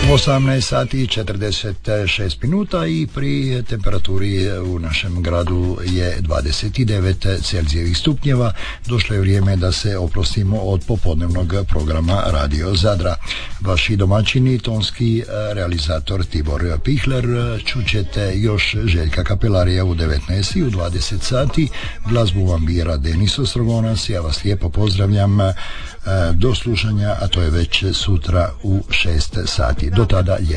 18 sati i 46 minuta i pri temperaturi u našem gradu je 29 Celzijevih stupnjeva. Došlo je vrijeme da se oprostimo od popodnevnog programa Radio Zadra. Vaši domaćini, tonski realizator Tibor Pihler, čućete još Željka Kapelarija u 19 i u 20 sati. Glazbu vam bira Denis Ostrogonac. Ja vas lijepo pozdravljam do slušanja, a to je već sutra u 6 sati. Do tada